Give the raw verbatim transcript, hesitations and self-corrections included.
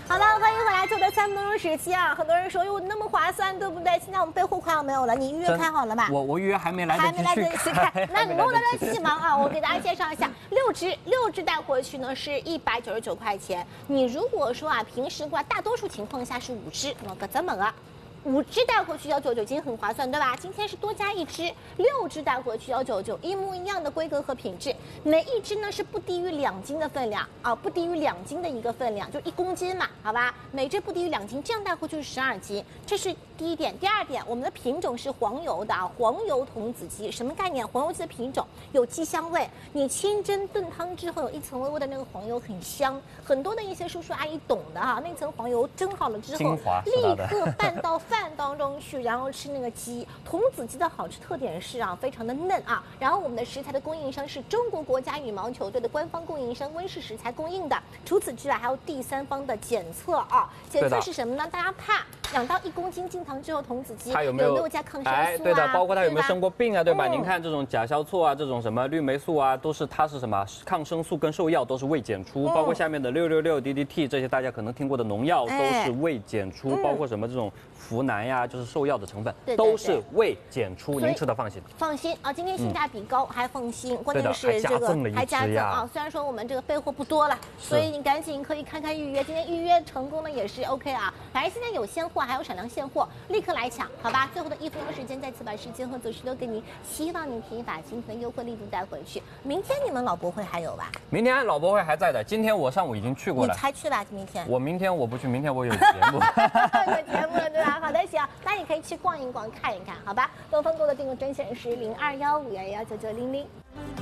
好了，欢迎回来，就的三分钟时期啊！很多人说哟那么划算，对不对？现在我们备货快要没有了，你预约开好了吧？ 我我预约还没来得及还没来得及开，那你弄得了起忙啊！我给大家介绍一下，六支六支带回去呢是一百九十九块钱。你如果说啊平时挂，大多数情况下是五支，那么个怎么个？五支带回去幺九九，已经很划算，对吧？今天是多加一支，六支带回去幺九九，一模一样的规格和品质，每一支呢是不低于两斤的分量啊，不低于两斤的一个分量，就一公斤嘛，好吧？每支不低于两斤，这样带回去是十二斤，这是第一点。第二点，我们的品种是黄油的啊，黄油童子鸡，什么概念？黄油鸡的品种有鸡香味，你清蒸炖汤之后有一层微微的那个黄油很香，很多的一些叔叔阿姨懂的哈、啊，那层黄油蒸好了之后，立刻拌到饭。饭当中去，然后吃那个鸡。童子鸡的好吃特点是啊，非常的嫩啊。然后我们的食材的供应商是中国国家羽毛球队的官方供应商温氏食材供应的。除此之外，还有第三方的检测啊。检测是什么呢？大家怕养到一公斤进塘之后，童子鸡有没有加抗生素啊？ 哎，对的，包括它有没有生过病啊，对吧？ 嗯、 您看这种甲硝唑啊，这种什么氯霉素啊，都是它是什么抗生素跟兽药都是未检出，嗯、包括下面的六六六 D D T 这些大家可能听过的农药都是未检出，哎、包括什么这种呋喃呀，就是兽药的成分对对对都是未检出，您吃的放心。 放心啊，今天性价比高，嗯、还放心，关键是这个还加赠啊。虽然说我们这个备货不多了，所以你赶紧可以看看预约，今天预约成功了也是 OK 啊。反正现在有现货，还有闪量现货，立刻来抢，好吧？最后的一分钟时间，再次把时间和走势都给您，希望您可以把今天的优惠力度带回去。明天你们老博会还有吧？ 明天老博会还在的，今天我上午已经去过了。 你才去吧？明天？ 我明天我不去，明天我有节目。 有节目了对吧？好的，行，那你可以去逛一逛，看一看，好吧？东方购的订购专线是零二幺五幺幺九九零零。